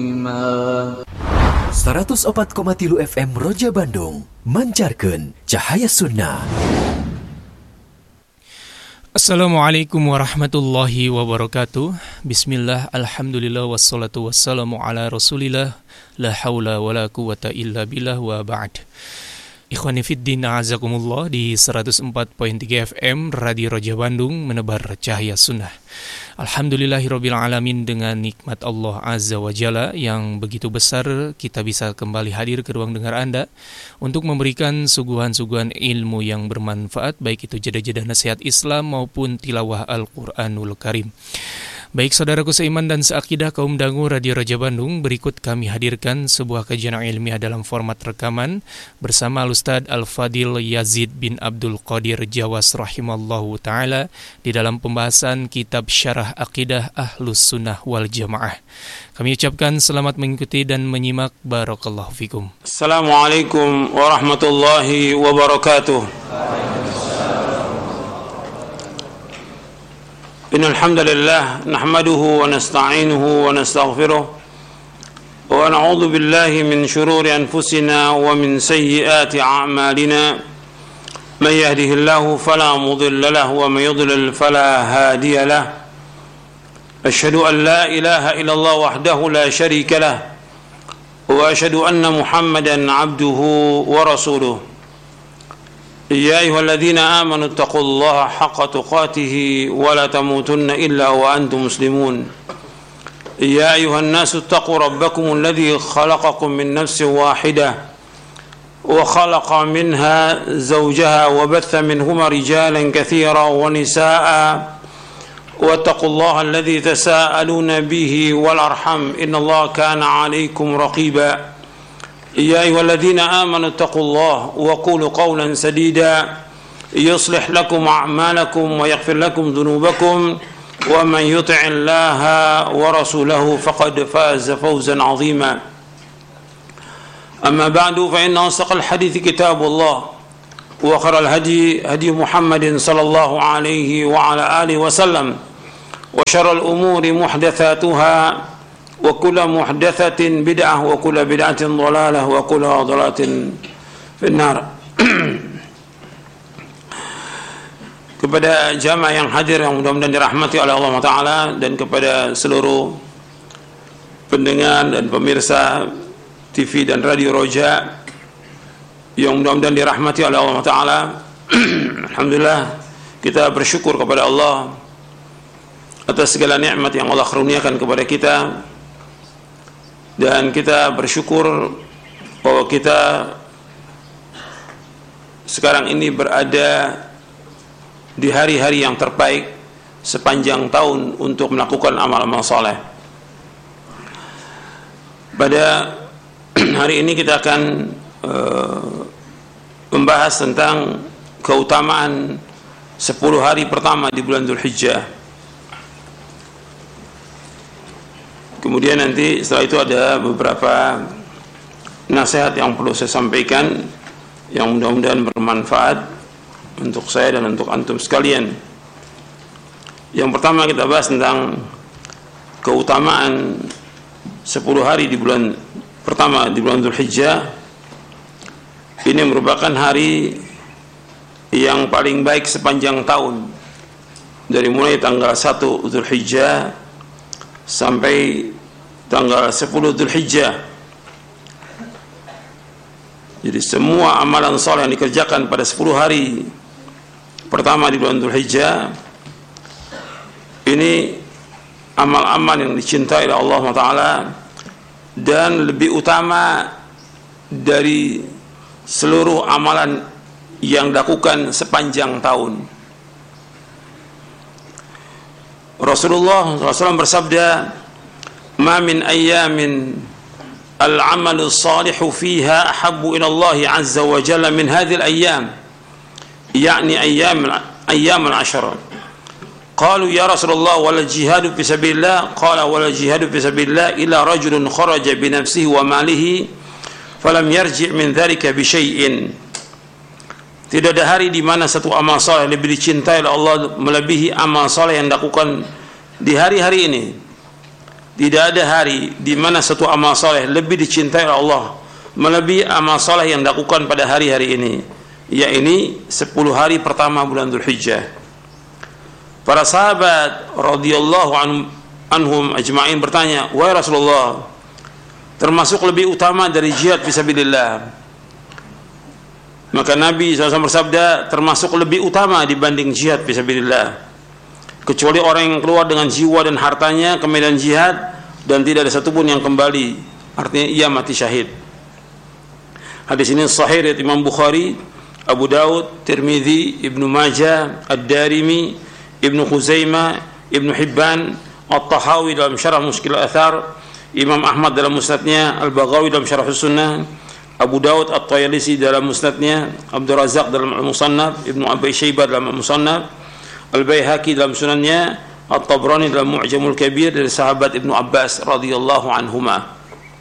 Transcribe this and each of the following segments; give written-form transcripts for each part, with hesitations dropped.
104,3 FM Roja Bandung mancarkeun cahaya sunnah. Assalamualaikum warahmatullahi wabarakatuh. Bismillah, alhamdulillah, wassalatu wassalamu ala rasulillah, la hawla wa la quwata illa billah, wa ba'd. Ikhwani fiddin, a'azakumullah. Di 104.3 FM Radio Roja Bandung menebar cahaya sunnah. Alhamdulillahirabbil alamin, dengan nikmat Allah Azza wa Jalla yang begitu besar kita bisa kembali hadir ke ruang dengar Anda untuk memberikan suguhan-suguhan ilmu yang bermanfaat, baik itu jeda-jeda nasihat Islam maupun tilawah Al-Qur'anul Karim. Baik saudaraku seiman dan seakidah kaum dangu Radio Roja Bandung, berikut kami hadirkan sebuah kajian ilmiah dalam format rekaman bersama Al-Ustadz Al-Fadil Yazid bin Abdul Qadir Jawas rahimallahu ta'ala di dalam pembahasan kitab Syarah Aqidah Ahlus Sunnah wal Jamaah. Kami ucapkan selamat mengikuti dan menyimak. Barakallahu fikum. Assalamualaikum warahmatullahi wabarakatuh. إن الحمد لله نحمده ونستعينه ونستغفره ونعوذ بالله من شرور أنفسنا ومن سيئات أعمالنا من يهده الله فلا مضل له ومن يضلل فلا هادي له أشهد أن لا إله إلا الله وحده لا شريك له وأشهد أن محمدا عبده ورسوله يا أيها الذين آمنوا اتقوا الله حق تقاته ولا تموتن إلا وأنتم مسلمون يا أيها الناس اتقوا ربكم الذي خلقكم من نفس واحدة وخلق منها زوجها وبث منهما رجالا كثيرا ونساء واتقوا الله الذي تساءلون به والأرحم إن الله كان عليكم رقيبا يا أيها الذين آمنوا اتقوا الله وقولوا قولا سديدا يصلح لكم أعمالكم ويغفر لكم ذنوبكم ومن يطع الله ورسوله فقد فاز فوزا عظيما أما بعد فإن أصدق الحديث كتاب الله وخير الهدي هدي محمد صلى الله عليه وعلى آله وسلم وشر الأمور محدثاتها وكل محدثة بدعة وكل بدعة ضلالة وكل ضلالة في النار. Kepada jamaah yang hadir yang mudah-mudahan dirahmati oleh Allah Ta'ala, dan kepada seluruh pendengar dan pemirsa TV dan Radio Roja yang mudah-mudahan dirahmati oleh Allah Ta'ala. Alhamdulillah, kita bersyukur kepada Allah atas segala nikmat yang Allah karuniakan kepada kita. Dan kita bersyukur bahwa kita sekarang ini berada di hari-hari yang terbaik sepanjang tahun untuk melakukan amal-amal soleh. Pada hari ini kita akan membahas tentang keutamaan 10 hari pertama di bulan Dzulhijjah. Kemudian nanti setelah itu ada beberapa nasihat yang perlu saya sampaikan yang mudah-mudahan bermanfaat untuk saya dan untuk antum sekalian. Yang pertama kita bahas tentang keutamaan 10 hari di bulan pertama di bulan Dzulhijjah. Ini merupakan hari yang paling baik sepanjang tahun, dari mulai tanggal 1 Dzulhijjah sampai tanggal 10 Dzulhijjah. Jadi semua amalan saleh yang dikerjakan pada 10 hari pertama di bulan Dzulhijjah ini amal-amal yang dicintai oleh Allah Ta'ala dan lebih utama dari seluruh amalan yang dilakukan sepanjang tahun. Rasulullah SAW bersabda, "Ma min ayyamin al-'amalu as-salihu fiha ahabbu ila Allah 'azza wa jalla min hadhihi al-ayyam." Yani ayyam al-'ashr. Qalu ya Rasulullah wal jihadu fi sabilillah? Qala wal jihadu fi sabilillah illa rajulun kharaja bi nafsihi wa malihi falam yarji' min dhalika bi syai'in. Tidak ada hari di mana satu amal saleh lebih dicintai oleh Allah melebihi amal saleh yang dilakukan di hari-hari ini. tidak ada hari di mana satu amal soleh lebih dicintai oleh Allah melebihi amal soleh yang dilakukan pada hari-hari ini, yaitu 10 hari pertama bulan Dzulhijjah. Para sahabat radhiyallahu anhum ajma'in bertanya, "Wahai Rasulullah, termasuk lebih utama dari jihad fisabilillah?" Maka Nabi SAW bersabda, termasuk lebih utama dibanding jihad fisabilillah, kecuali orang yang keluar dengan jiwa dan hartanya ke medan jihad dan tidak ada satupun yang kembali, artinya ia mati syahid. Hadis ini sahih dari Imam Bukhari, Abu Daud, Tirmidzi, Ibnu Majah, Ad-Darimi, Ibnu Khuzaimah, Ibnu Hibban, At-Tahawi dalam Syarah Mushkil Al-Athar, Imam Ahmad dalam Musnadnya, Al-Baghawi dalam Syarah Sunnah, Abu Daud At-Tayalisi dalam Musnadnya, Abdul Razak dalam Al-Musannaf, Ibnu Abi Syaibah dalam Al-Musannaf, Al-Baihaqi dalam Sunannya, At-Tabrani dalam Mu'jamul Kabir dari sahabat Ibnu Abbas radhiyallahu anhuma.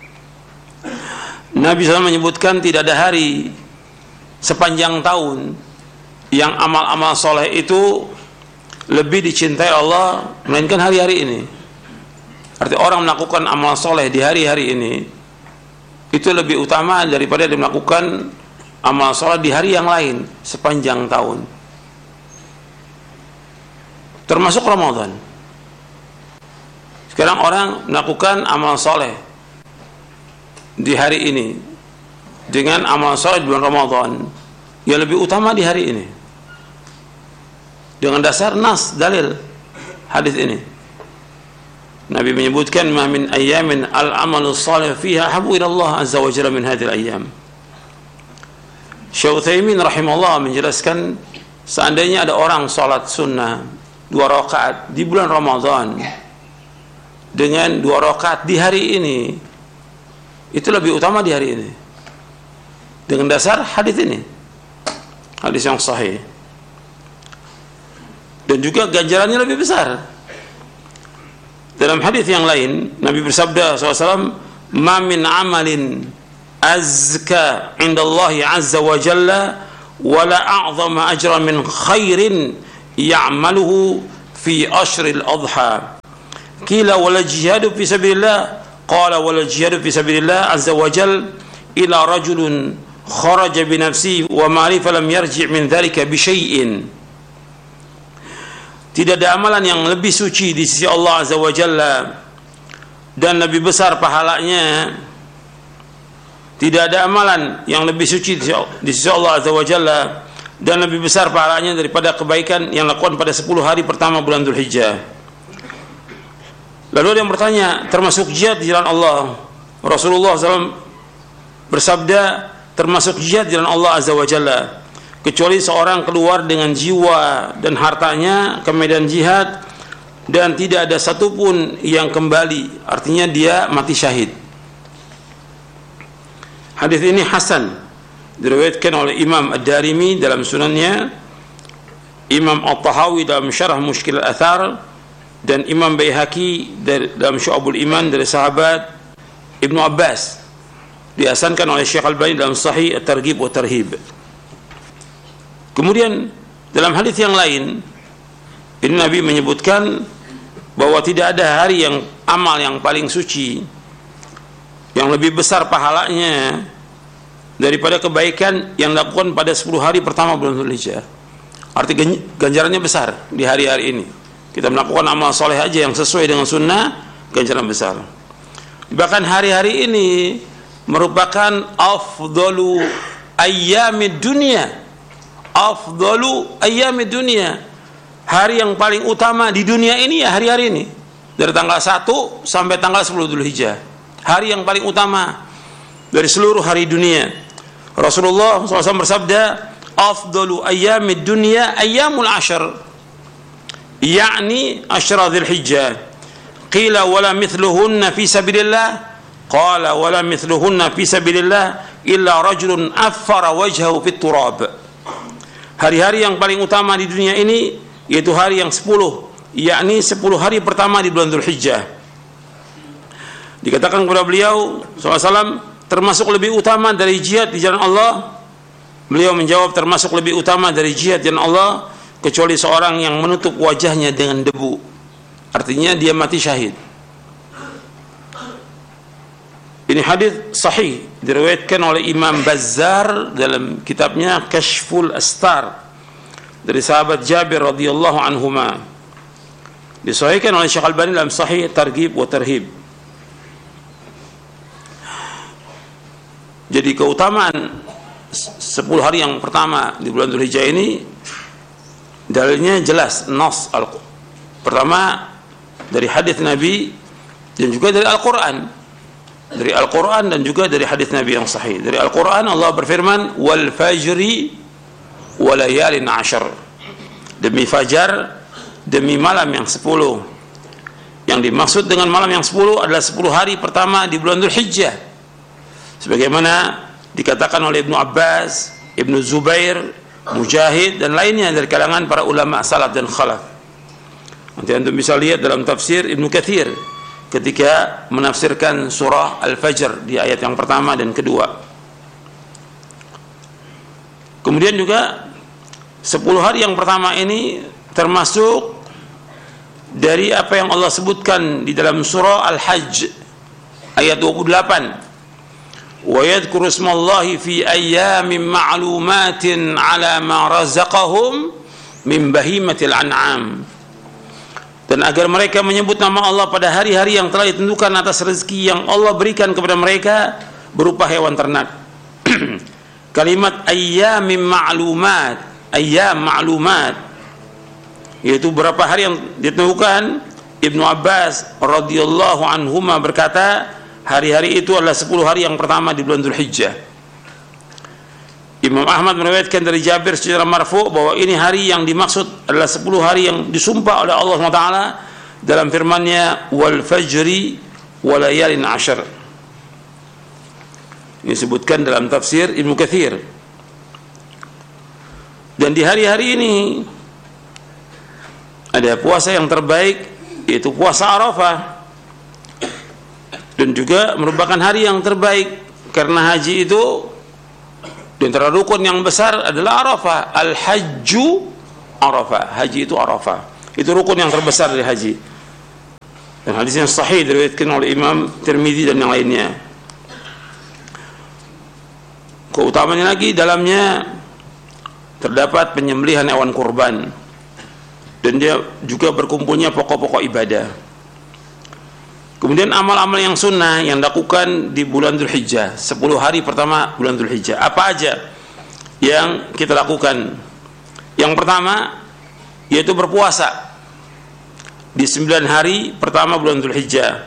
Nabi SAW menyebutkan tidak ada hari sepanjang tahun yang amal-amal soleh itu lebih dicintai Allah melainkan hari-hari ini. Artinya orang melakukan amal soleh di hari-hari ini itu lebih utama daripada dia melakukan amal soleh di hari yang lain sepanjang tahun, termasuk Ramadan. Sekarang orang melakukan amal soleh di hari ini dengan amal soleh di bulan Ramadan yang lebih utama di hari ini dengan dasar nas dalil hadis ini. Nabi menyebutkan, "Ma min ayyamin al-amalu salih fiha habu ila Allah azza wa jalla min hadhihi al-ayyam." Syekh Utsaimin rahimahullah menjelaskan, seandainya ada orang salat sunnah 2 rakaat di bulan Ramadan dengan 2 rakaat di hari ini, itu lebih utama di hari ini dengan dasar hadis ini, hadis yang sahih, dan juga ganjarannya lebih besar. Dalam hadis yang lain Nabi bersabda SAW, "Ma min amalin azka indallahi azza wa jalla wala a'zama ajran min khairin ya'maluhu fi ashril adha." Qila wala jihadu fi sabilillah, qala wala jihadu fi sabilillah azza wa jalla ila rajulun kharaja bi nafsihi wa mali falam yarji' min dhalika bi syai'in. Tidak ada amalan yang lebih suci di sisi Allah Azza wa Jalla dan lebih besar pahalanya. Tidak ada amalan yang lebih suci di sisi Allah Azza wa Jalla dan lebih besar pahalanya daripada kebaikan yang dilakukan pada 10 hari pertama bulan Dzulhijjah. Lalu ada yang bertanya, termasuk jihad di jalan Allah? Rasulullah SAW bersabda, termasuk jihad di jalan Allah Azza wa Jalla, kecuali seorang keluar dengan jiwa dan hartanya ke medan jihad dan tidak ada satupun yang kembali, artinya dia mati syahid. Hadis ini hasan, diriwayatkan oleh Imam Ad-Darimi dalam Sunannya, Imam At-Tahawi dalam Syarah Mushkil Al-Athar, dan Imam Baihaqi dalam Syu'abul Iman dari sahabat Ibnu Abbas, dihasankan oleh Syekh Al-Albani dalam Sahih At-Targhib wa Tarhib. Kemudian dalam hadis yang lain ini Nabi menyebutkan bahwa tidak ada hari yang amal yang paling suci yang lebih besar pahalanya daripada kebaikan yang dilakukan pada 10 hari pertama bulan Dzulhijjah. Artinya ganjarannya besar di hari-hari ini. Kita melakukan amal soleh aja yang sesuai dengan sunnah, ganjaran besar. Bahkan hari-hari ini merupakan afdalu ayyamid dunia. Afdalu ayyamid dunia, hari yang paling utama di dunia ini ya hari-hari ini, dari tanggal 1 sampai tanggal 10 Dzulhijjah, hari yang paling utama dari seluruh hari dunia. Rasulullah SAW bersabda, afdalu ayyamid dunya ayyamul ashr, yakni ashra Dzulhijjah. Qila wala mithluhunna fi sabilillah, qala wala mithluhunna fi sabilillah illa rajulun affara wajhahu fit turab. Hari-hari yang paling utama di dunia ini yaitu hari yang 10, yakni 10 hari pertama di bulan Dzulhijjah. Dikatakan kepada beliau SAW, termasuk lebih utama dari jihad di jalan Allah. Beliau menjawab, termasuk lebih utama dari jihad di jalan Allah kecuali seorang yang menutup wajahnya dengan debu, artinya dia mati syahid. Ini hadis sahih, diriwayatkan oleh Imam Bazzar dalam kitabnya Kashful Astar dari sahabat Jabir radhiyallahu anhuma. Disahihkan oleh Syekh Albani dalam Sahih Targhib wa Tarhib. Jadi keutamaan 10 hari yang pertama di bulan Dzulhijjah ini dalilnya jelas, nas pertama dari hadis Nabi dan juga dari Al-Qur'an. Dari Al-Qur'an dan juga dari hadis Nabi yang sahih. Dari Al-Qur'an Allah berfirman, "Wal fajri wa layalin 'ashr." Demi fajar, demi malam yang 10. Yang dimaksud dengan malam yang 10 adalah 10 hari pertama di bulan Dzulhijjah. Sebagaimana dikatakan oleh Ibnu Abbas, Ibnu Zubair, Mujahid dan lainnya dari kalangan para ulama salaf dan khalaf. Nanti antum bisa lihat dalam tafsir Ibnu Katsir ketika menafsirkan surah Al-Fajr di ayat yang pertama dan kedua. Kemudian juga 10 hari yang pertama ini termasuk dari apa yang Allah sebutkan di dalam surah Al-Hajj ayat 28. Wa yadhkuru ismallahi fi ayyamin ma'lumatin 'ala ma razaqahum min bahimatil an'am. Dan agar mereka menyebut nama Allah pada hari-hari yang telah ditentukan atas rezeki yang Allah berikan kepada mereka berupa hewan ternak. Kalimat ayyamin ma'lumat, ayyam ma'lumat, yaitu berapa hari yang ditentukan. Ibnu Abbas radhiyallahu anhuma berkata, hari-hari itu adalah 10 hari yang pertama di bulan Dzulhijjah. Imam Ahmad meriwayatkan dari Jabir secara marfu bahwa ini hari yang dimaksud adalah 10 hari yang disumpah oleh Allah SWT dalam firman-Nya, "Wal fajri wa layalin 'ashr." Ini disebutkan dalam tafsir Ibnu Katsir. Dan di hari-hari ini ada puasa yang terbaik, yaitu puasa Arafah. Dan juga merupakan hari yang terbaik karena haji itu di antara rukun yang besar adalah Arafah. Al-Hajju Arafah. Haji itu Arafah. Itu rukun yang terbesar dari haji. Dan hadis yang sahih diriwayatkan oleh Imam Tirmidzi dan yang lainnya. Keutamaannya lagi dalamnya terdapat penyembelihan hewan kurban. Dan dia juga berkumpulnya pokok-pokok ibadah. Kemudian amal-amal yang sunnah yang dilakukan di bulan Dzulhijjah, 10 hari pertama bulan Dzulhijjah. Apa aja yang kita lakukan? Yang pertama yaitu berpuasa di 9 hari pertama bulan Dzulhijjah.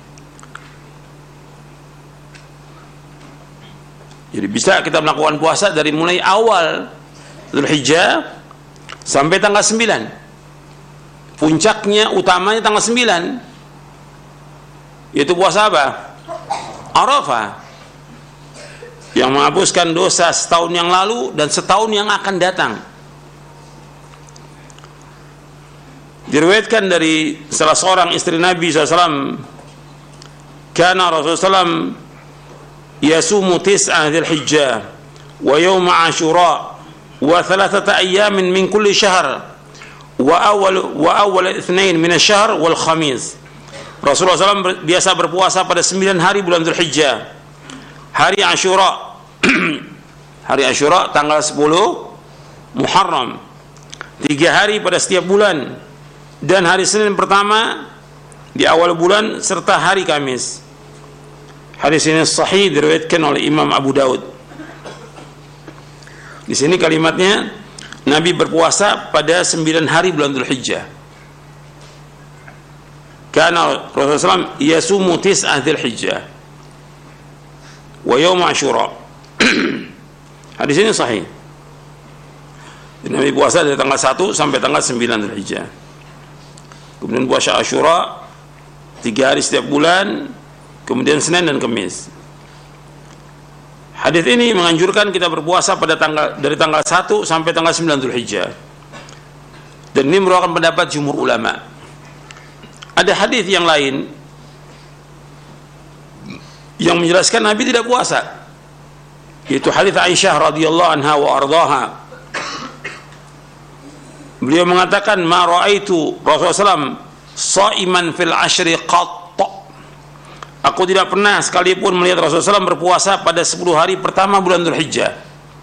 Jadi bisa kita melakukan puasa dari mulai awal Dzulhijjah sampai tanggal 9. Puncaknya utamanya tanggal 9. Yaitu puasa apa? Arafah, yang menghapuskan dosa setahun yang lalu dan setahun yang akan datang. Diriwayatkan dari salah seorang istri Nabi SAW, kana Rasulullah SAW yasumu tis'a Dzulhijjah wa yawma Ashura wa 3 ayyamin min kulli syahr wa awwal itsnain min asy-syahr wal khamis. Rasulullah SAW biasa berpuasa pada 9 hari bulan Dzulhijjah. Hari Asyura hari Asyura tanggal 10 Muharram, 3 hari pada setiap bulan, dan hari Senin pertama di awal bulan serta hari Kamis. Hadis ini sahih diriwayatkan oleh Imam Abu Daud. Di sini kalimatnya Nabi berpuasa pada 9 hari bulan Dzulhijjah. Karena Rasulullah SAW yasumu tis'a Dzulhijjah wa yawm Asyura. Hadis ini sahih. Nabi puasa dari tanggal 1 sampai tanggal 9 Dzulhijjah. Kemudian puasa Asyura 3 hari setiap bulan, kemudian Senin dan Kamis. Hadis ini menganjurkan kita berpuasa pada dari tanggal 1 sampai tanggal 9 Dzulhijjah. Dan ini merupakan pendapat jumhur ulama. Ada hadis yang lain yang menjelaskan Nabi tidak puasa, yaitu hadis Aisyah radhiyallahu anha wa ardhaha. Beliau mengatakan, "Ma ra'aitu Rasulullah SAW shaiman fil ashri qat." Aku tidak pernah sekalipun melihat Rasulullah SAW berpuasa pada 10 hari pertama bulan Dzulhijjah.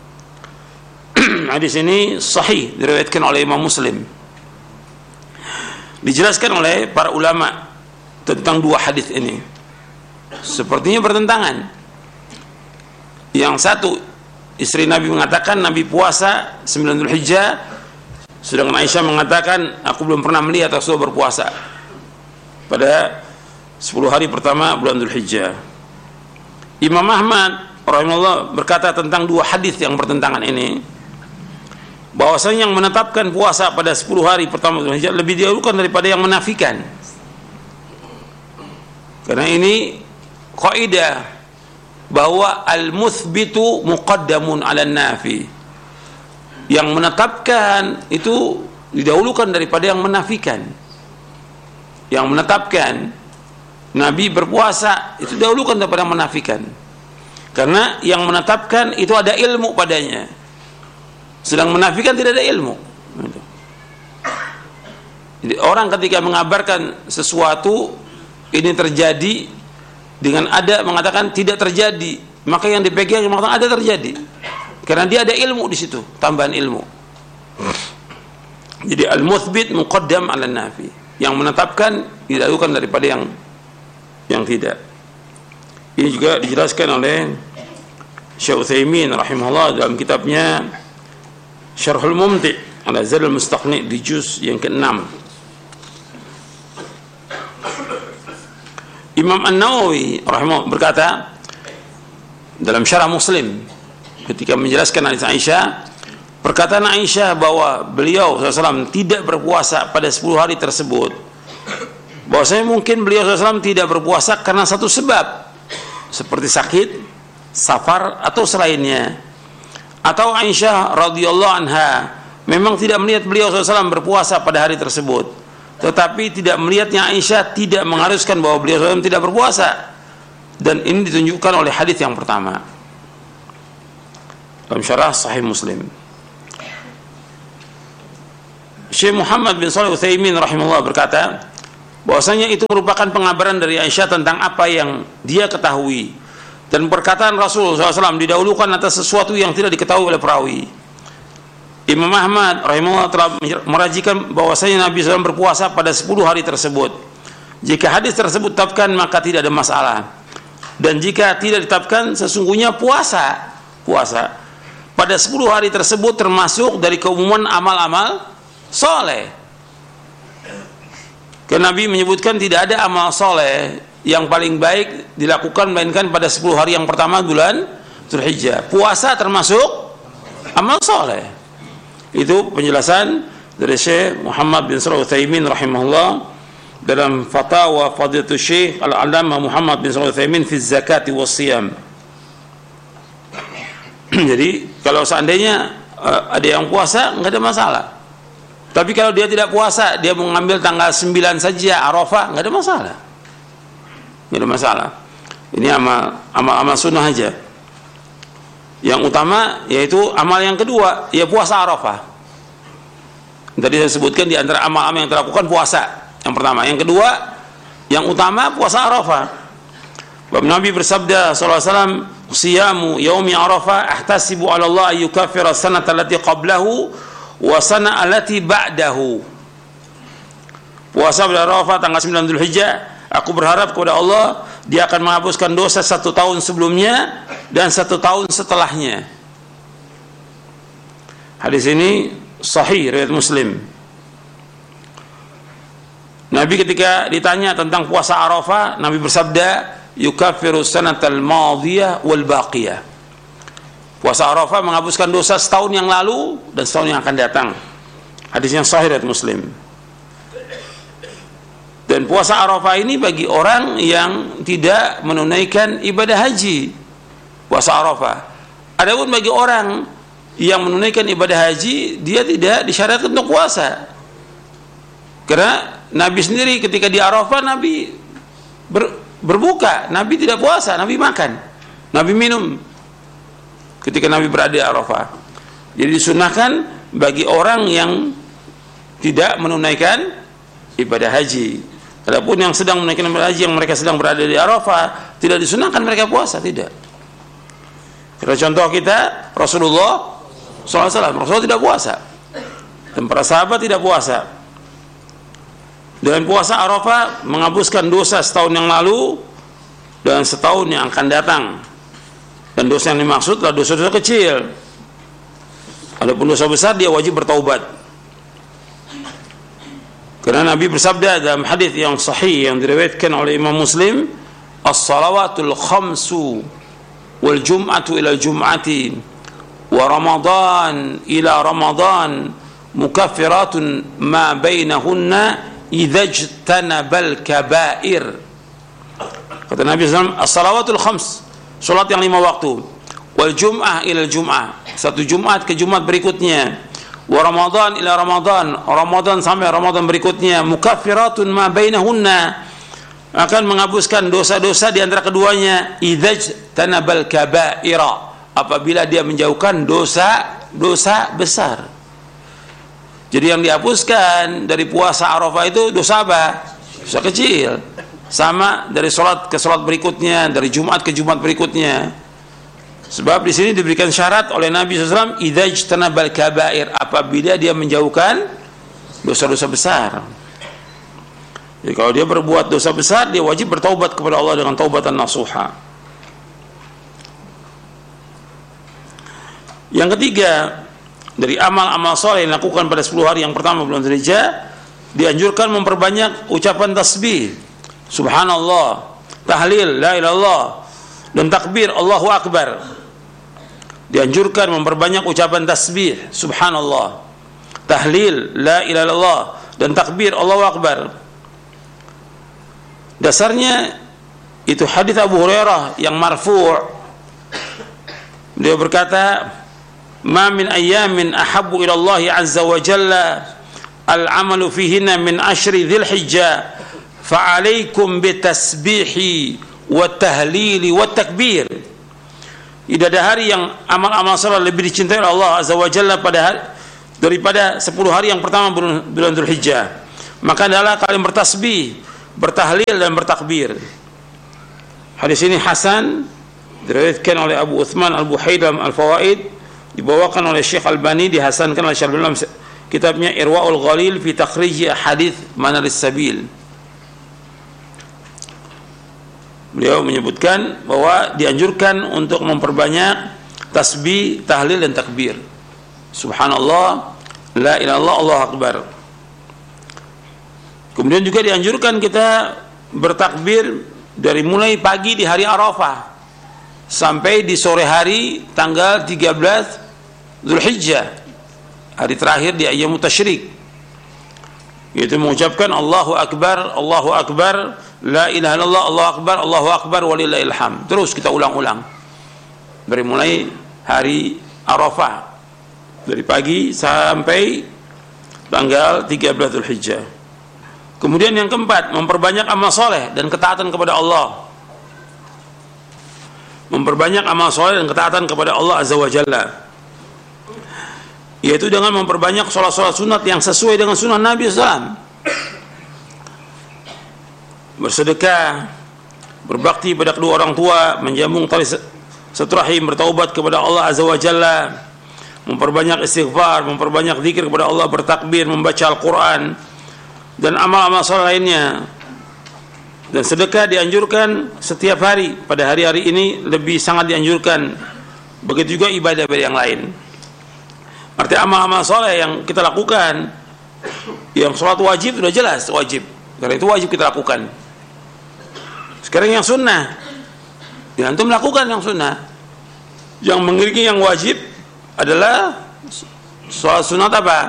Hadis ini sahih, diriwayatkan oleh Imam Muslim. Dijelaskan oleh para ulama tentang dua hadis ini. Sepertinya bertentangan. Yang satu, istri Nabi mengatakan Nabi puasa 9 Dzulhijjah, sedangkan Aisyah mengatakan aku belum pernah melihat Rasulullah berpuasa pada 10 hari pertama bulan Dzulhijjah. Imam Ahmad rahimahullah berkata tentang dua hadis yang bertentangan ini, bahwasanya yang menetapkan puasa pada 10 hari pertama Dzulhijjah lebih didahulukan daripada yang menafikan. Karena ini kaidah bahwa al-muthbitu muqaddamun 'ala nafi. Yang menetapkan itu didahulukan daripada yang menafikan. Yang menetapkan Nabi berpuasa itu dahulukan daripada menafikan. Karena yang menetapkan itu ada ilmu padanya, sedang menafikan tidak ada ilmu. Jadi orang ketika mengabarkan sesuatu ini terjadi dengan ada mengatakan tidak terjadi, maka yang dipegang mengatakan ada terjadi. Karena dia ada ilmu di situ, tambahan ilmu. Jadi al-muthbit muqaddam 'ala nafi. Yang menetapkan didahulukan daripada yang tidak. Ini juga dijelaskan oleh Syekh Utsaimin rahimahullah dalam kitabnya Syarhul Mumti' ala Zadul Mustaqni' di juz yang ke-6. Imam An-Nawawi rahimahullah berkata dalam Syarah Muslim ketika menjelaskan hadis Aisyah, perkataan Aisyah bahwa beliau SAW tidak berpuasa pada 10 hari tersebut, bahwasanya mungkin beliau SAW tidak berpuasa karena satu sebab seperti sakit, safar atau selainnya, atau Aisyah radhiyallahu anha memang tidak melihat beliau SAW berpuasa pada hari tersebut, tetapi tidak melihatnya Aisyah tidak mengharuskan bahwa beliau SAW tidak berpuasa. Dan ini ditunjukkan oleh hadis yang pertama dalam Syarah Sahih Muslim. Syekh Muhammad bin Shalih Utsaimin rahimahullah berkata bahwasanya itu merupakan pengabaran dari Aisyah tentang apa yang dia ketahui, dan perkataan Rasulullah SAW didahulukan atas sesuatu yang tidak diketahui oleh perawi. Imam Ahmad rahimahullah telah merajikan bahwasanya Nabi SAW berpuasa pada 10 hari tersebut. Jika hadis tersebut ditetapkan maka tidak ada masalah, dan jika tidak ditetapkan sesungguhnya puasa pada 10 hari tersebut termasuk dari keumuman amal-amal soleh. Karena Nabi menyebutkan tidak ada amal soleh yang paling baik dilakukan melainkan pada 10 hari yang pertama bulan Dzulhijjah. Puasa termasuk amal soleh. Itu penjelasan dari Syekh Muhammad bin Shalih Utsaimin rahimahullah dalam Fatawa Fadilatul Syekh Al-Allamah Muhammad bin Shalih Utsaimin fi Zakati was Shiyam. Jadi kalau seandainya ada yang puasa enggak ada masalah. Tapi kalau dia tidak puasa, dia mengambil tanggal 9 saja Arafah, enggak ada masalah. Enggak ada masalah. Ini amal sunnah aja. Yang utama yaitu amal yang kedua, ya puasa Arafah. Tadi saya sebutkan di antara amal-amal yang terlakukan puasa. Yang pertama, yang kedua, yang utama puasa Arafah. Bahwa Nabi bersabda sallallahu alaihi wasallam, "Siyamu yaumi Arafah ahtasibu 'ala Allah an yukaffira as-sanata allati qablahu wa sana allati ba'dahu." Puasa pada Arafah tanggal 9 Dzulhijjah, aku berharap kepada Allah dia akan menghapuskan dosa 1 tahun sebelumnya dan 1 tahun setelahnya. Hadis ini sahih riwayat Muslim. Nabi ketika ditanya tentang puasa Arafah, Nabi bersabda, "Yukaffiru sanatal madiyah wal baqiyah." Puasa Arafah menghapuskan dosa setahun yang lalu dan setahun yang akan datang. Hadis yang sahih riwayat Muslim. Dan puasa Arafah ini bagi orang yang tidak menunaikan ibadah haji, puasa Arafah. Adapun bagi orang yang menunaikan ibadah haji, dia tidak disyaratkan untuk puasa. Karena Nabi sendiri ketika di Arafah, Nabi berbuka, Nabi tidak puasa, Nabi makan, Nabi minum ketika Nabi berada di Arafah. Jadi disunahkan bagi orang yang tidak menunaikan ibadah haji. Adapun yang sedang menaikkan haji, yang mereka sedang berada di Arafah, tidak disunahkan mereka puasa, tidak. Kita contoh kita Rasulullah SAW, Rasulullah tidak puasa dan para sahabat tidak puasa. Dengan puasa Arafah menghapuskan dosa setahun yang lalu dan setahun yang akan datang. Dan dosa yang dimaksud adalah dosa-dosa kecil. Adapun dosa besar dia wajib bertaubat. Karena Nabi bersabda dalam hadis yang sahih yang diriwayatkan oleh Imam Muslim, as-salawatul khamsu wal jum'atu ila jum'ati wa ramadan ila ramadan mukaffiratun ma bainahunna idza ijtanabal kaba'ir. Kata Nabi SAW, as-salawatul khams, salat yang 5 waktu, wal jum'ah ila jum'ah, satu Jumat ke Jumat berikutnya, wa ramadan ila ramadan, ramadan sampai ramadan berikutnya, mukaffiratun ma bainahunna, akan menghapuskan dosa-dosa di antara keduanya, idza tanabal kaba'ira, apabila dia menjauhkan dosa besar. Jadi yang dihapuskan dari puasa Arafah itu dosa apa? Dosa kecil. Sama dari salat ke salat berikutnya, dari Jumat ke Jumat berikutnya. Sebab di sini diberikan syarat oleh Nabi SAW, idza ijtanabal kaba'ir, apabila dia menjauhkan dosa-dosa besar. Jadi kalau dia berbuat dosa besar, dia wajib bertaubat kepada Allah dengan taubatan nasuha. Yang ketiga, dari amal-amal soleh yang dilakukan pada 10 hari yang pertama bulan Dzulhijjah, dianjurkan memperbanyak ucapan tasbih, subhanallah, tahlil, la ilaha illallah, dan takbir, Allahu Akbar. Dianjurkan memperbanyak ucapan tasbih, subhanallah, tahlil, la ilaha illallah, dan takbir, Allahu Akbar. Dasarnya itu hadis Abu Hurairah yang marfu'. Dia berkata, "Ma min ayyamin ahabbu ila Allah azza wa jalla al-'amalu fihinna min ashri Dzulhijjah fa 'alaikum bitasbihi wa tahlili wa takbir." Tidak ada hari yang amal-amal salat lebih dicintai oleh Allah azza wa jalla daripada 10 hari yang pertama bulan Dzulhijjah. Maka adalah kalian bertasbih, bertahlil dan bertakbir. Hadis ini hasan, diriwayatkan oleh Abu Uthman Al-Buhaidam Al-Fawaid, dibawakan oleh Syekh Albani, dihasankan oleh Syekh dalam kitabnya Irwaul Ghalil fi takhrij hadits Manaris Sabil. Beliau menyebutkan bahwa dianjurkan untuk memperbanyak tasbih, tahlil dan takbir. Subhanallah, la ilaha illallah, Allahu Akbar. Kemudian juga dianjurkan kita bertakbir dari mulai pagi di hari Arafah sampai di sore hari tanggal 13 Dzulhijjah, hari terakhir di ayyamut tasyrik, yaitu mengucapkan Allahu Akbar, Allahu Akbar, la ilaha illallah, Allahu Akbar walillahil hamd. Terus kita ulang-ulang dari mulai hari Arafah, dari pagi sampai tanggal 13 Dzulhijjah. Kemudian yang keempat, memperbanyak amal soleh dan ketaatan kepada Allah. Memperbanyak amal soleh dan ketaatan kepada Allah azza wa jalla, yaitu dengan memperbanyak sholat-sholat sunat yang sesuai dengan sunnah Nabi SAW. Bersedekah, berbakti pada kedua orang tua, menjambung tali silaturahim, bertaubat kepada Allah azza wa jalla, memperbanyak istighfar, memperbanyak zikir kepada Allah, bertakbir, membaca Al-Quran, dan amal-amal soleh lainnya. Dan sedekah dianjurkan setiap hari. Pada hari-hari ini lebih sangat dianjurkan. Begitu juga ibadah-ibadah yang lain. Artinya amal-amal soleh yang kita lakukan, yang sholat wajib sudah jelas wajib, karena itu wajib kita lakukan. Sekarang yang sunnah, ya antum melakukan yang sunnah. Yang mengiringi yang wajib adalah sholat sunat apa?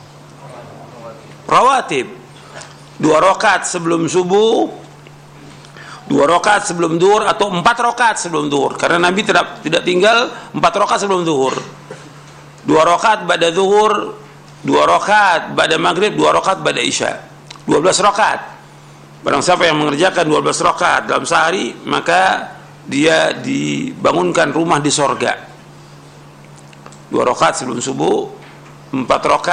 Rawatib. 2 rakaat sebelum subuh, 2 rakaat sebelum duhur, atau 4 rakaat sebelum duhur. Karena Nabi tidak tinggal 4 rakaat sebelum duhur. 2 rakaat pada duhur, 2 rakaat pada maghrib, 2 rakaat pada isya. 12 rakaat. Barang siapa yang mengerjakan 12 rakaat dalam sehari, maka dia dibangunkan rumah di sorga. 2 rakaat sebelum subuh, 4 rakaat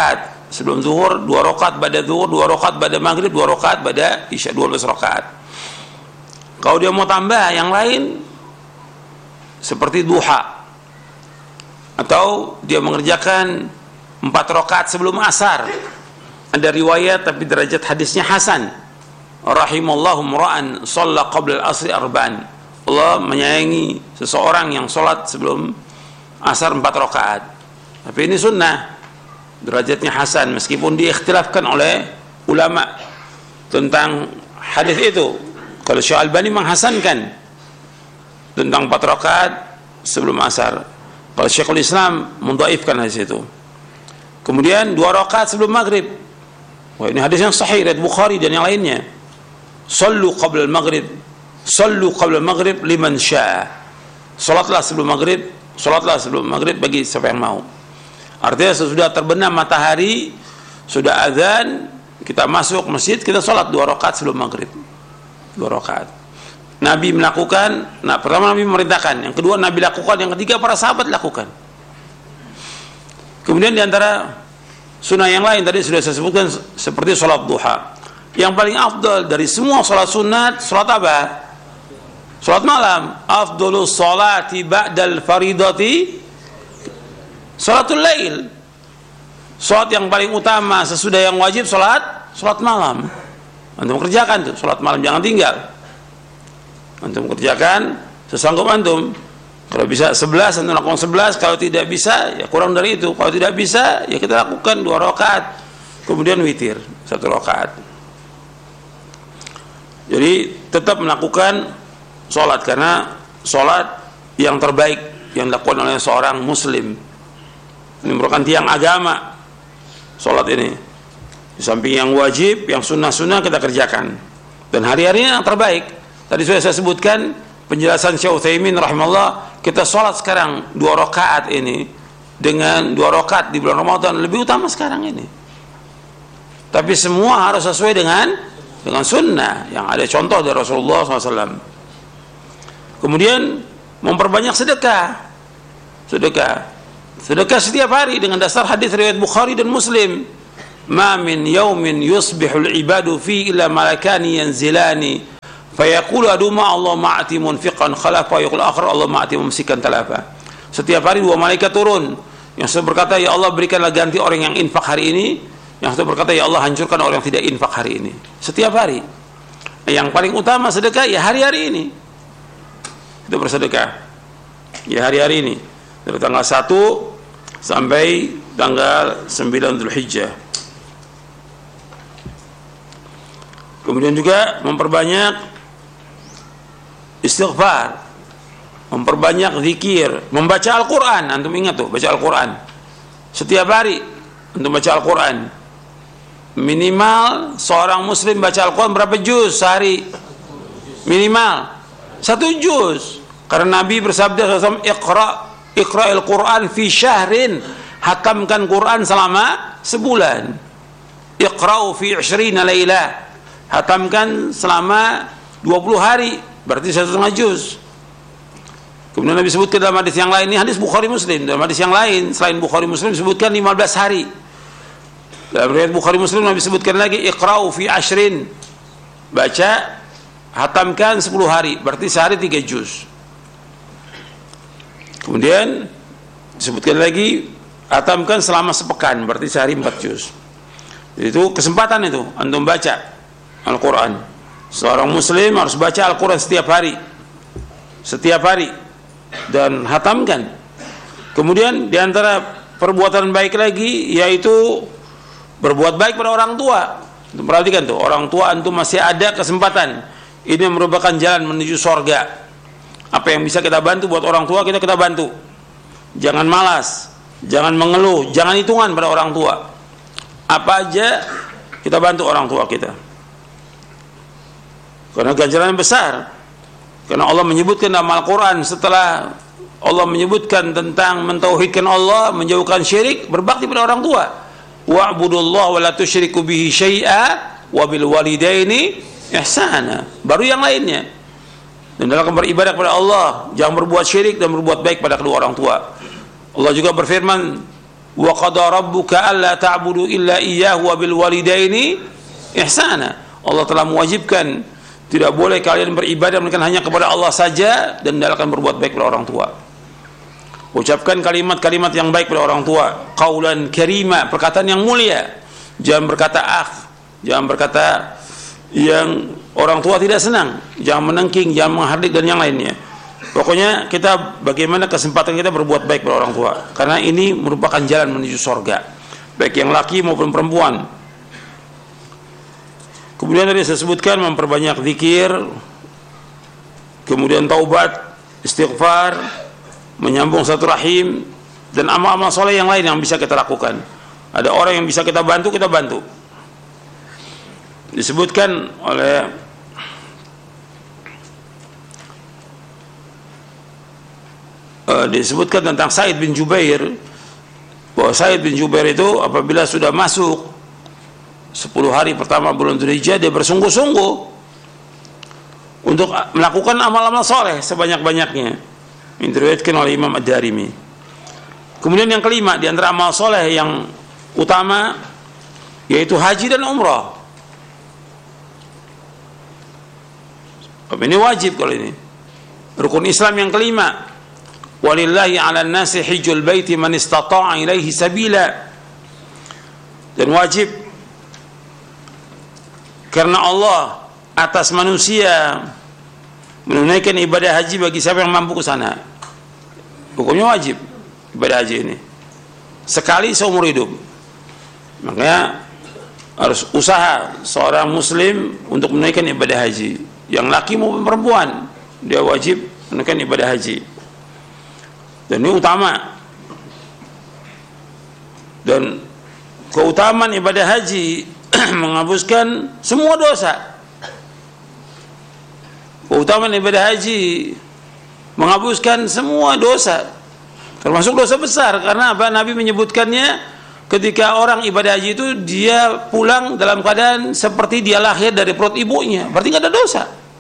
sebelum zuhur, 2 rakaat ba'da zuhur, 2 rakaat ba'da maghrib, 2 rakaat ba'da isya, 12 rakaat. Kalau dia mau tambah yang lain seperti duha, atau dia mengerjakan 4 rakaat sebelum asar. Ada riwayat tapi derajat hadisnya hasan. Rahimallahu mura'an shalla qabla al-asri arba'an. Allah menyayangi seseorang yang sholat sebelum asar 4 rakaat. Tapi ini sunnah, derajatnya hasan, meskipun diikhtilafkan oleh ulama tentang hadis itu. Kalau Syekh Albani menghasankan tentang 4 rakaat sebelum asar. Kalau Syekhul Islam mendhaifkan hadis itu. Kemudian 2 rakaat sebelum maghrib. Wah, ini hadis yang sahih riwayat Bukhari dan yang lainnya. Sallu qabla al-maghrib. Sallu qabla al-maghrib liman syaa. Salatlah sebelum maghrib bagi siapa yang mau. Artinya sesudah terbenam matahari, sudah azan, kita masuk masjid, kita salat 2 rakaat sebelum maghrib. 2 rakaat. Nabi melakukan, pertama Nabi memerintahkan, yang kedua Nabi lakukan, yang ketiga para sahabat lakukan. Kemudian diantara sunnah yang lain tadi sudah saya sebutkan seperti salat duha. Yang paling afdal dari semua salat sunat, salat apa? Salat malam. Afdalus salati ba'dal faridati salatul lail. Salat yang paling utama sesudah yang wajib salat malam. Antum kerjakan tuh salat malam, jangan tinggal. Antum kerjakan sesanggup antum. Kalau bisa 11, antum lakukan 11. Kalau tidak bisa, ya kurang dari itu. Kalau tidak bisa, ya kita lakukan 2 rakaat. Kemudian witir 1 rakaat. Jadi tetap melakukan sholat, karena sholat yang terbaik yang dilakukan oleh seorang muslim. Ini merupakan tiang agama. Sholat ini di samping yang wajib, yang sunnah-sunnah kita kerjakan. Dan hari-harinya yang terbaik. Tadi sudah saya sebutkan penjelasan Syekh Utsaimin rahimahullah. Kita sholat sekarang 2 rakaat ini dengan 2 rakaat di bulan Ramadan lebih utama sekarang ini. Tapi semua harus sesuai dengan sunnah yang ada contoh dari Rasulullah SAW. Kemudian memperbanyak sedekah setiap hari dengan dasar hadis riwayat Bukhari dan Muslim. Ma min yaumin yusbihul ibadu fi illa malakani yanzilani fayaqulu aduma Allah ma'ati munfiqan khalafa yaqul akhar Allah ma'ati mumsikan talafa. Setiap hari 2 malaikat turun. Yang satu berkata, ya Allah berikanlah ganti orang yang infak hari ini. Yang satu berkata, ya Allah hancurkan orang yang tidak infak hari ini. Setiap hari. Yang paling utama sedekah ya hari-hari ini. Itu bersedekah ya hari-hari ini, dari tanggal 1 sampai tanggal 9 Dzulhijjah. Kemudian juga memperbanyak istighfar, memperbanyak zikir, membaca Al-Quran. Antum ingat tuh, baca Al-Quran setiap hari. Untuk baca Al-Quran minimal seorang muslim baca Al-Quran berapa juz sehari? Minimal 1 juz. Karena Nabi bersabda Iqra'il Quran fi syahrin, hatamkan Quran selama sebulan. Iqra'u fi 20 lailah, hatamkan selama 20 hari, berarti 1,5 juz. Kemudian Nabi sebutkan dalam hadis yang lain, ini hadis Bukhari Muslim, dalam hadis yang lain selain Bukhari Muslim disebutkan 15 hari. Dalam riwayat Bukhari Muslim Nabi sebutkan lagi Iqra'u fi 20, baca hatamkan 10 hari, berarti sehari 3 juz. Kemudian disebutkan lagi hatamkan selama sepekan, berarti sehari 4 juz. Itu kesempatan itu antum baca Al-Quran. Seorang muslim harus baca Al-Quran setiap hari dan hatamkan. Kemudian diantara perbuatan baik lagi yaitu berbuat baik pada orang tua. Perhatikan tuh, orang tua antum masih ada kesempatan. Ini merupakan jalan menuju surga. Apa yang bisa kita bantu buat orang tua, kita bantu. Jangan malas, jangan mengeluh, jangan hitungan pada orang tua. Apa aja kita bantu orang tua kita. Karena ganjaran besar. Karena Allah menyebutkan dalam Al-Quran, setelah Allah menyebutkan tentang mentauhidkan Allah, menjauhkan syirik, berbakti pada orang tua. Wa'budullaha wa la tusyriku bihi syai'a wa bil walidaini ihsana. Baru yang lainnya. Dan dalam beribadah kepada Allah, jangan berbuat syirik dan berbuat baik pada kedua orang tua. Allah juga berfirman wa qada rabbuka alla ta'budu illa iyyahu wa bil walidaini ihsana. Allah telah mewajibkan tidak boleh kalian beribadah melainkan hanya kepada Allah saja dan hendaklah berbuat baik kepada orang tua. Ucapkan kalimat-kalimat yang baik pada orang tua, qaulan karima, perkataan yang mulia. Jangan berkata jangan berkata yang orang tua tidak senang, jangan menengking, jangan menghardik dan yang lainnya. Pokoknya kita bagaimana kesempatan kita berbuat baik pada orang tua, karena ini merupakan jalan menuju surga, baik yang laki maupun perempuan. Kemudian tadi saya sebutkan memperbanyak zikir, kemudian taubat, istighfar, menyambung silaturahim, dan amal-amal soleh yang lain yang bisa kita lakukan. Ada orang yang bisa kita bantu, kita bantu. Disebutkan oleh disebutkan tentang Sa'id bin Jubair, bahwa Sa'id bin Jubair itu apabila sudah masuk 10 hari pertama bulan Dzulhijjah, dia bersungguh-sungguh untuk melakukan amal-amal soleh sebanyak-banyaknya. Diriwayatkan oleh Imam Ad-Darimi. Kemudian yang kelima di antara amal soleh yang utama yaitu haji dan umrah. Ini wajib kalau ini. Rukun Islam yang kelima, walillahi 'alan nasi hijjul baiti man istata'a ilaihi sabila. Dan wajib karena Allah atas manusia menunaikan ibadah haji bagi siapa yang mampu ke sana. Hukumnya wajib ibadah haji ini sekali seumur hidup. Makanya harus usaha seorang muslim untuk menunaikan ibadah haji. Yang laki maupun perempuan, dia wajib menunaikan ibadah haji. Dan ini utama. Dan keutamaan ibadah haji menghapuskan semua dosa. Keutamaan ibadah haji menghapuskan semua dosa, termasuk dosa besar. Karena apa? Nabi menyebutkannya ketika orang ibadah haji itu dia pulang dalam keadaan seperti dia lahir dari perut ibunya, berarti nggak ada dosa.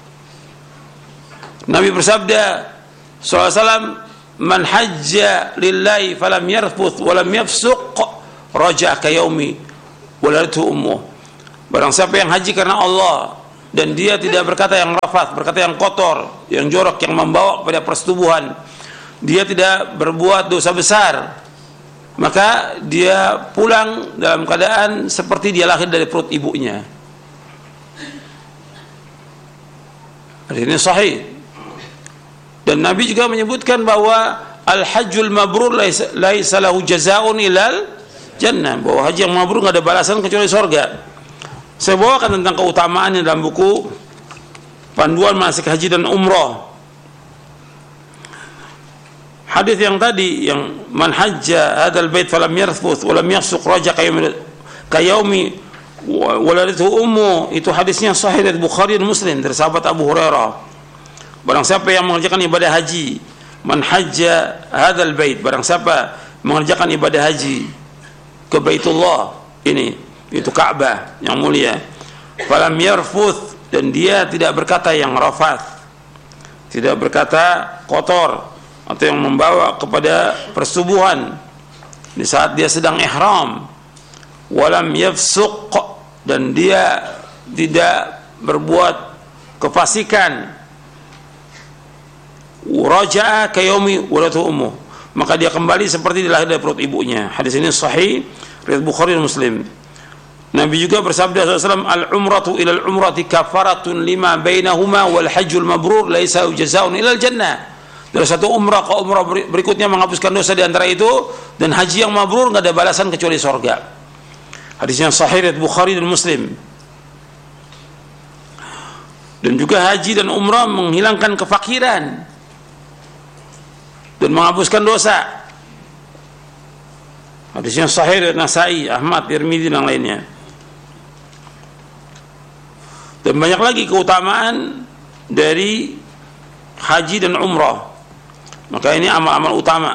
Nabi bersabda sallallahu alaihi wasallam, man hajja lillahi falam yarfuth walam yafsuq raja'a ka yaumi waladatu ummuh. Barang siapa yang haji karena Allah dan dia tidak berkata yang rafath, berkata yang kotor, yang jorok, yang membawa kepada persetubuhan, dia tidak berbuat dosa besar, maka dia pulang dalam keadaan seperti dia lahir dari perut ibunya. Ini sahih. Dan Nabi juga menyebutkan bahwa al-hajjul mabrur laisa lahu jazaa'un ilal jannah, bahwa haji yang mabrur enggak ada balasan kecuali surga. Saya bawakan tentang keutamaannya dalam buku Panduan Manasik Haji dan Umrah. Hadis yang tadi yang man hajja hadzal bait falam yarfuth walam yafsuq raja'a ka yaumi waladatu ummu, itu hadisnya sahih dari Bukhari dan Muslim dari sahabat Abu Hurairah. Barang siapa yang mengerjakan ibadah haji, man hajja hadzal bait, barang siapa mengerjakan ibadah haji ke Baitullah ini, itu Ka'bah yang mulia, falam yarfuth, dan dia tidak berkata yang rafath, tidak berkata kotor atau yang membawa kepada persetubuhan di saat dia sedang ihram, walam yafsuq, dan dia tidak berbuat kefasikan, raja'a ka yaumi waladatu ummuh, maka dia kembali seperti dilahir dari perut ibunya. Hadis ini sahih riwayat Bukhari dan Muslim. Nabi juga bersabda sallallahu alaihi wasallam, al-umratu ila al-umrati kafaratun lima bainahuma wal hajjul mabrur laisa jazaa'un ila al-jannah. Dari satu umrah ke umrah berikutnya menghapuskan dosa di antara itu, dan haji yang mabrur enggak ada balasan kecuali surga. Hadisnya sahih riwayat Bukhari dan Muslim. Dan juga haji dan umrah menghilangkan kefakiran dan menghapuskan dosa. Hadisnya sahih riwayat Nasa'i, Ahmad, Tirmidzi dan lainnya. Dan banyak lagi keutamaan dari haji dan umrah. Maka ini amal-amal utama.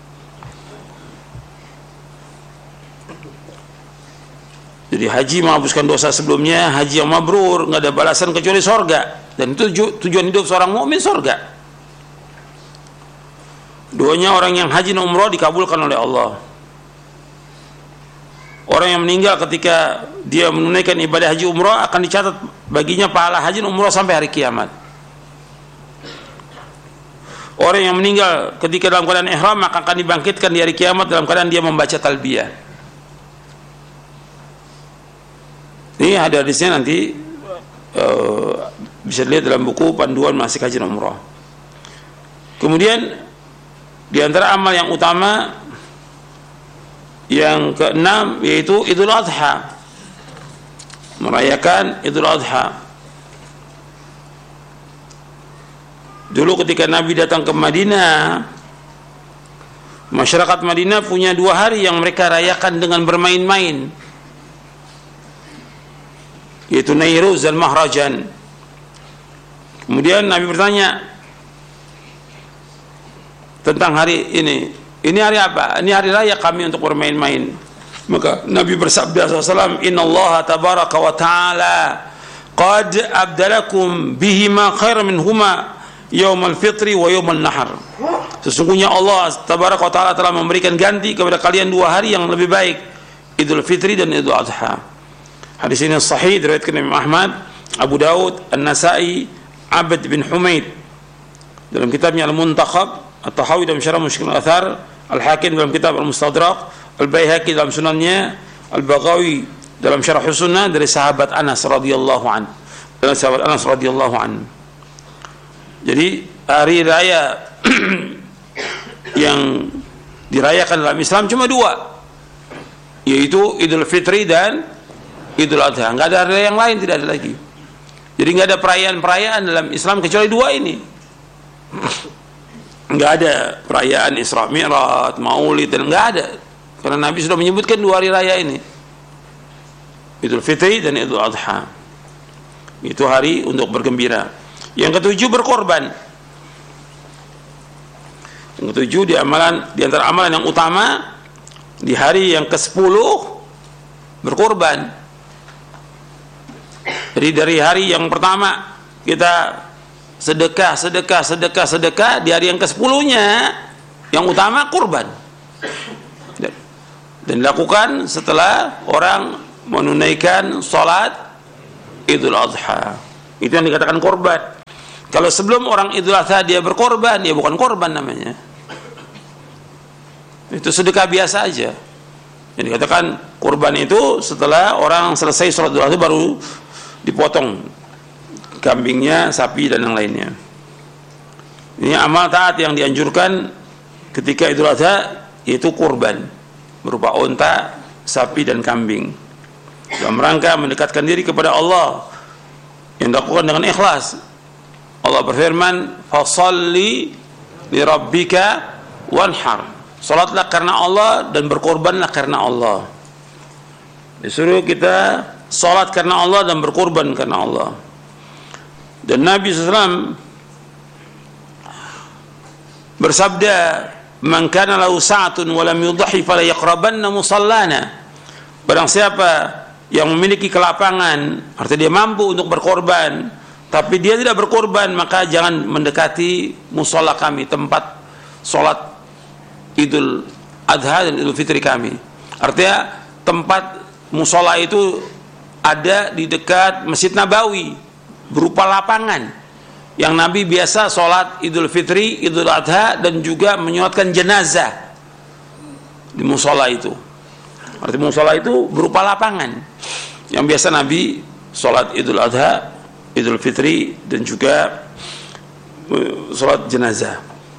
Jadi haji menghapuskan dosa sebelumnya, haji yang mabrur enggak ada balasan kecuali surga, dan itu tujuan hidup seorang mukmin, surga. Doanya orang yang haji dan umrah dikabulkan oleh Allah. orang yang meninggal ketika dia menunaikan ibadah haji umrah akan dicatat baginya pahala haji umrah sampai hari kiamat. Orang yang meninggal ketika dalam keadaan ihram maka akan dibangkitkan di hari kiamat dalam keadaan dia membaca talbiyah. Ini ada hadisnya nanti bisa dilihat dalam buku panduan manasik haji dan umrah. Kemudian di antara amal yang utama yang keenam yaitu Idul Adha, merayakan Idul Adha. Dulu ketika Nabi datang ke Madinah, masyarakat Madinah punya 2 hari yang mereka rayakan dengan bermain-main, yaitu Nairuz dan Mahrajan. Kemudian Nabi bertanya tentang hari ini hari apa? Ini hari raya kami untuk bermain-main. Maka Nabi bersabda SAW, Innallaha tabaraka wa ta'ala qad abdalakum bihima khair minhuma yaumal fitri wa yaumal nahar. Sesungguhnya Allah tabaraka wa ta'ala telah memberikan ganti kepada kalian 2 hari yang lebih baik, Idul Fitri dan Idul Adha. Hadis ini sahih diriwayatkan Imam Ahmad, Abu Daud, An-Nasa'i, Abd bin Humaid dalam kitabnya Al-Muntakhab, At-Tahawi dalam Syarah Mushkil Al-Athar, Al-Hakim dalam kitab Al-Mustadrak, Al-Baihaqi dalam sunannya, Al-Baghawi dalam Syarah Sunnah dari sahabat Anas radhiyallahu an. Dari sahabat Anas radhiyallahu an. Jadi hari raya yang dirayakan dalam Islam cuma 2, yaitu Idul Fitri dan Idul Adha. Enggak ada hari yang lain, tidak ada lagi. Jadi enggak ada perayaan-perayaan dalam Islam kecuali 2 ini. Enggak ada perayaan Isra Mi'raj, Maulid, dan enggak ada. Karena Nabi sudah menyebutkan 2 hari raya ini, Idul Fitri dan Idul Adha. Itu hari untuk bergembira. Yang ke-7 berkorban. Yang ke-7 di antara amalan yang utama di hari yang ke-10 berkorban. Jadi dari hari yang pertama kita sedekah, di hari yang ke-10-nya yang utama kurban. Dan dilakukan setelah orang menunaikan salat Idul Adha. Itu yang dikatakan korban. Kalau sebelum orang Idul Adha dia berkorban, dia bukan korban namanya. Itu sedekah biasa aja. Yang dikatakan korban itu setelah orang selesai salat Idul Adha baru dipotong kambingnya, sapi dan yang lainnya. Ini amal taat yang dianjurkan ketika Idul Adha, yaitu kurban berupa unta, sapi dan kambing, dalam rangka mendekatkan diri kepada Allah yang dilakukan dengan ikhlas. Allah berfirman, "Fasholli li rabbika wanhar." Salatlah karena Allah dan berkorbanlah karena Allah. Disuruh kita salat karena Allah dan berkorban karena Allah. Dan Nabi SAW bersabda, "Man kana lahu sa'atun wa lam yudhi fala yaqrabanna musallana." Barang siapa yang memiliki kelapangan, artinya dia mampu untuk berkorban, tapi dia tidak berkorban, maka jangan mendekati musola kami, tempat solat Idul Adha dan Idul Fitri kami. Artinya tempat musola itu ada di dekat Masjid Nabawi, berupa lapangan yang Nabi biasa solat Idul Fitri, Idul Adha, dan juga menyolatkan jenazah di musola itu. Artinya musola itu berupa lapangan yang biasa Nabi solat Idul Adha, Idul Fitri, dan juga salat jenazah.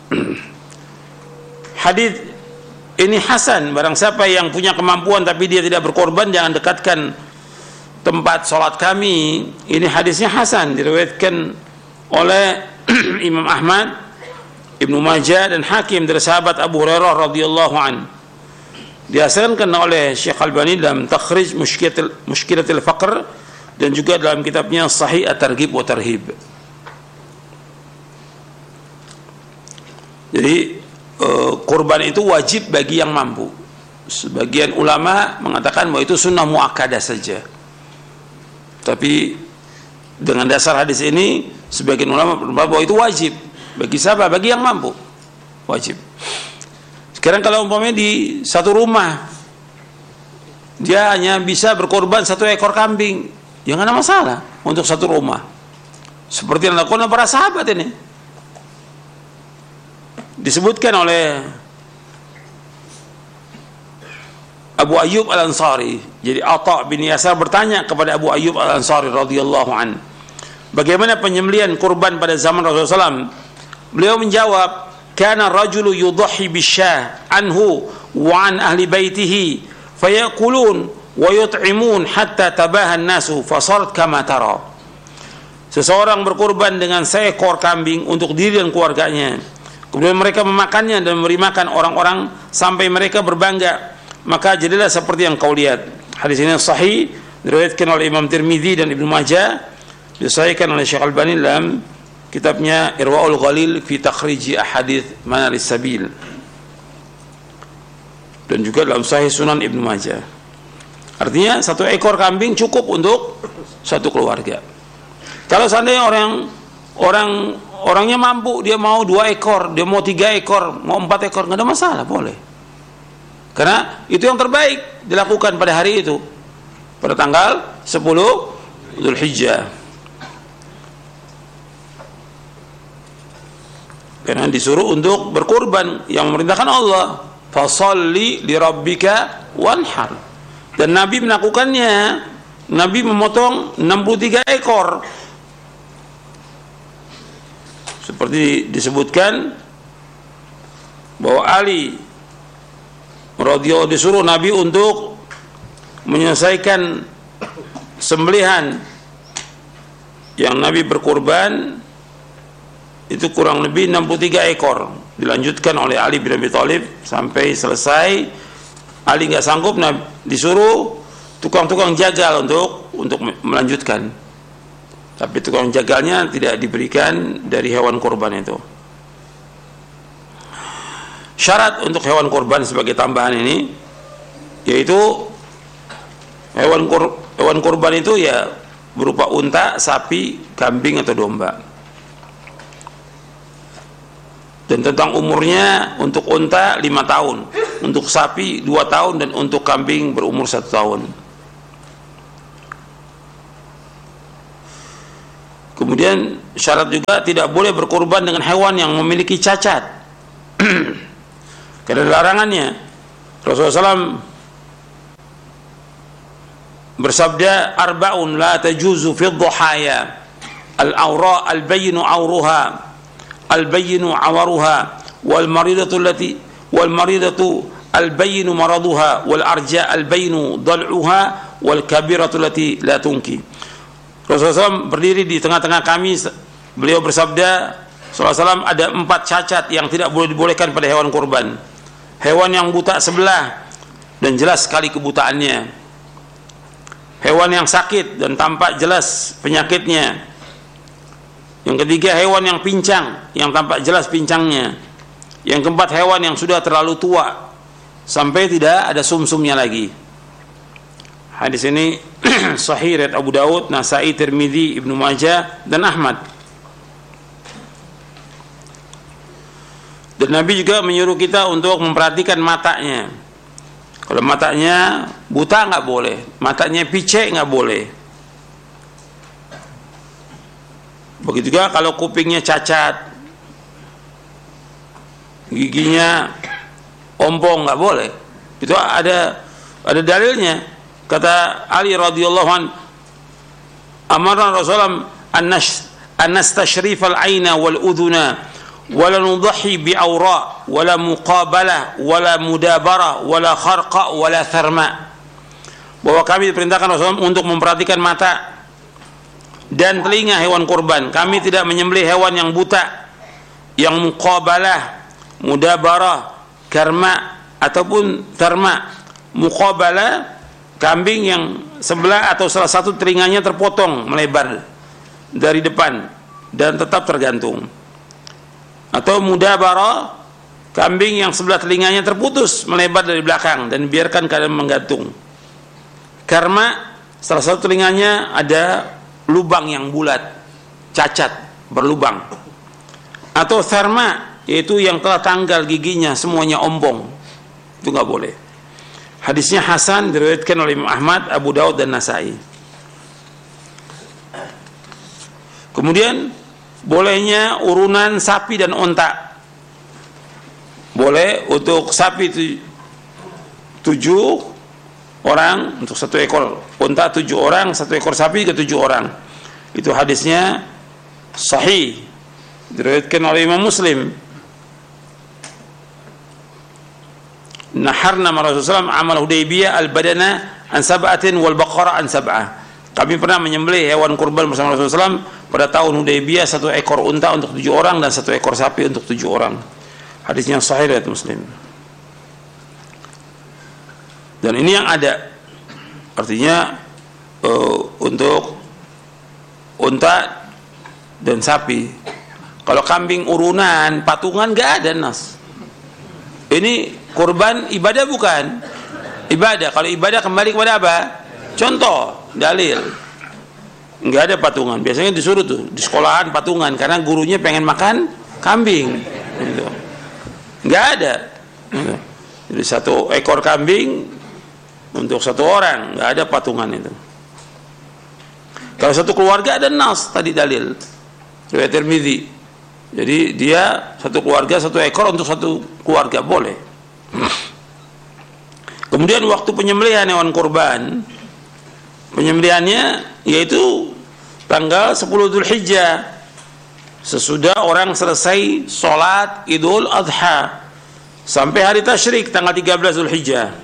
Hadis ini hasan. Barang siapa yang punya kemampuan tapi dia tidak berkorban, jangan dekatkan tempat salat kami. Ini hadisnya hasan, diriwayatkan oleh Imam Ahmad, Ibnu Majah dan Hakim dari sahabat Abu Hurairah radhiyallahu an. Dihasankan oleh Syekh Albani dalam Takhrij Mushkilatil Faqr dan juga dalam kitabnya Sahih At-Targhib wa Tarhib. Jadi kurban itu wajib bagi yang mampu. Sebagian ulama mengatakan bahwa itu sunnah muakkadah saja. Tapi dengan dasar hadis ini, sebagian ulama berpendapat bahwa itu wajib. Bagi siapa? Bagi yang mampu. Wajib. Sekarang kalau umpamanya di satu rumah dia hanya bisa berkorban 1 ekor kambing, ya nggak ada masalah untuk satu rumah. Seperti yang dilakukan para sahabat ini. Disebutkan oleh Abu Ayyub Al-Ansari. Jadi Atha bin Yasar bertanya kepada Abu Ayyub Al-Ansari radhiyallahu an, bagaimana penyembelihan kurban pada zaman Rasulullah SAW? Beliau menjawab, kana rajulu yudhi bisyah anhu wa an ahli baitihi fayakulun wa yut'imun hatta tabaha an-nasu fasarat kama tara. Seseorang berkurban dengan seekor kambing untuk diri dan keluarganya, kemudian mereka memakannya dan memberi makan orang-orang sampai mereka berbangga, maka jadilah seperti yang kau lihat. Hadis ini sahih, diriwayatkan oleh Imam Tirmidzi dan Ibnu Majah, disahihkan oleh Syekh Albani dalam kitabnya Irwaul Ghalil fi takhrij ahadits Manaris Sabil, dan juga dalam Sahih Sunan Ibnu Majah. Artinya 1 ekor kambing cukup untuk satu keluarga. Kalau seandainya orangnya mampu, dia mau 2 ekor, dia mau 3 ekor, mau 4 ekor, nggak ada masalah, boleh. Karena itu yang terbaik dilakukan pada hari itu, pada tanggal 10 Dzulhijjah. Karena disuruh untuk berkurban, yang memerintahkan Allah, fasalli li rabbika wanhar. Dan Nabi melakukannya. Nabi memotong 63 ekor. Seperti disebutkan bahwa Ali radhiyallahu disuruh Nabi untuk menyelesaikan sembelihan yang Nabi berkurban itu kurang lebih 63 ekor. Dilanjutkan oleh Ali bin Abi Thalib sampai selesai. Ali nggak sanggup, disuruh tukang-tukang jagal untuk melanjutkan. Tapi tukang jagalnya tidak diberikan dari hewan kurban itu. Syarat untuk hewan kurban sebagai tambahan ini, yaitu hewan kurban itu ya berupa unta, sapi, kambing atau domba. Dan tentang umurnya, untuk unta 5 tahun, untuk sapi 2 tahun, dan untuk kambing berumur 1 tahun. Kemudian syarat juga tidak boleh berkurban dengan hewan yang memiliki cacat. Karena larangannya. Rasulullah SAW bersabda, arba'un la tajuzu fi dhuhaya al-awra al-bayyinu awruha al-bayyinu awaruha wal maridatu al-bayyinu maraduha wal arja al-bayyinu dal'uha wal kabiratu allati la tunki. Rasulullah SAW berdiri di tengah-tengah kami, beliau bersabda SAW, ada 4 cacat yang tidak boleh dibolehkan pada hewan kurban. Hewan yang buta sebelah dan jelas sekali kebutaannya, hewan yang sakit dan tampak jelas penyakitnya. Yang ketiga, hewan yang pincang, yang tampak jelas pincangnya. Yang keempat, hewan yang sudah terlalu tua sampai tidak ada sumsumnya lagi. Hadis ini sahih riwayat Abu Daud, Nasai, Tirmidzi, Ibnu Majah dan Ahmad. Dan Nabi juga menyuruh kita untuk memperhatikan matanya. Kalau matanya buta nggak boleh, matanya picek nggak boleh. Begitu juga kalau kupingnya cacat, giginya ompong, nggak boleh. Itu ada dalilnya. Kata Ali radhiyallahu an, amarna Rasulullah an nastashrif al-aina wal udhuna wala nudhi bi awra wala muqabalah wala mudabara wala kharqa wala tharma. Bahwa kami diperintahkan Rasulullah untuk memperhatikan mata dan telinga hewan kurban. Kami tidak menyembelih hewan yang buta, yang muqabalah, mudabarah, karma ataupun tarma. Muqabalah, kambing yang sebelah atau salah satu telinganya terpotong melebar dari depan dan tetap tergantung. Atau mudabarah, kambing yang sebelah telinganya terputus melebar dari belakang dan biarkan keadaan menggantung. Karma, salah satu telinganya ada lubang yang bulat, cacat, berlubang. Atau tharma, yaitu yang telah tanggal giginya, semuanya ompong. Itu nggak boleh. Hadisnya hasan, diriwayatkan oleh Imam Ahmad, Abu Daud dan Nasai. Kemudian bolehnya urunan sapi dan unta. Boleh untuk sapi 7 orang untuk 1 ekor unta, 7 orang, 1 ekor sapi ke 7 orang. Itu hadisnya sahih, diriwayatkan oleh Imam Muslim. Naharna Rasulullah SAW amal Hudaybiyah al-badana an sab'atin wal baqara an sab'ah. Kami pernah menyembelih hewan kurban bersama Rasulullah SAW pada tahun Hudaybiyah 1 ekor unta untuk 7 orang dan 1 ekor sapi untuk 7 orang. Hadisnya sahih riwayat Muslim. Dan ini yang ada, artinya untuk unta dan sapi. Kalau kambing urunan, patungan gak ada nas. Ini kurban ibadah bukan? Ibadah. Kalau ibadah kembali kepada apa? Contoh, dalil. Enggak ada patungan. Biasanya disuruh tuh di sekolahan patungan karena gurunya pengen makan kambing. Gitu. Enggak ada. Gitu. Jadi 1 ekor kambing untuk 1 orang, enggak ada patungan itu. Kalau 1 keluarga ada nas tadi dalil. Riwayat Tirmidzi. Jadi dia 1 keluarga 1 ekor untuk 1 keluarga boleh. Kemudian waktu penyembelihan hewan kurban, penyembelihannya yaitu tanggal 10 Dzulhijjah, sesudah orang selesai sholat Idul Adha sampai hari tasyrik tanggal 13 Dzulhijjah.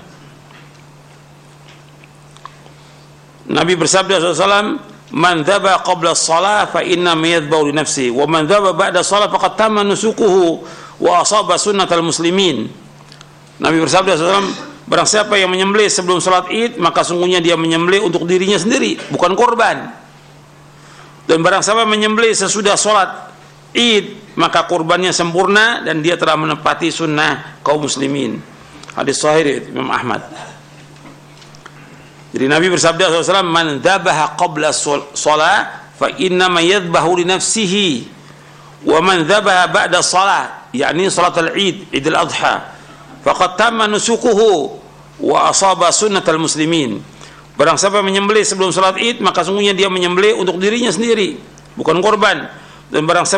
Nabi bersabda SAW, man dhaba qabla as-salah fa inna yadhbahu li nafsi wa man dhaba ba'da as-salah faqad tamma nusukuhu wa asaba sunnatal muslimin. Nabi bersabda SAW, barang siapa yang menyembelih sebelum salat Id, maka sungguhnya dia menyembelih untuk dirinya sendiri, bukan korban. Dan barang siapa menyembelih sesudah salat Id, maka kurbannya sempurna dan dia telah menepati sunnah kaum muslimin. Hadis sahih Imam Ahmad. Jadi Nabi bersabda SAW, man dhabaha qabla shalah fa innama yadhbahu li nafsihi wa man dhabaha ba'da shalah, yakni salat al-Id, Idul Adha, faqad tamma nusukuhu wa asaba sunnatal muslimin. Barang siapa menyembelih sebelum salat Id, maka sungguhnya dia menyembelih untuk dirinya sendiri, bukan korban. Dan barang siapa